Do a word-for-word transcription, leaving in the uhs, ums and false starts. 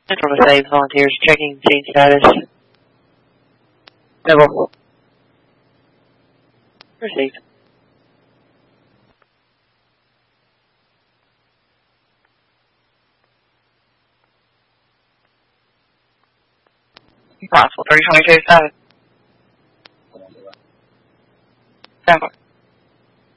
Central to Save volunteers checking scene status. Double. Received. Possible three twenty-two seven. Seven.